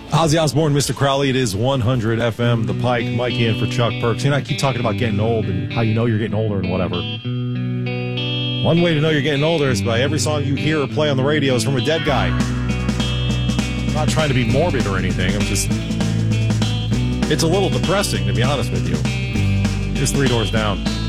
Ozzy Osbourne, Mr. Crowley. It is 100 FM, The Pike. Mikey in for Chuck Perks. You know, I keep talking about getting old and how you know you're getting older and whatever. One way to know you're getting older is by every song you hear or play on the radio is from a dead guy. I'm not trying to be morbid or anything. It's a little depressing, to be honest with you. Here's Three Doors Down.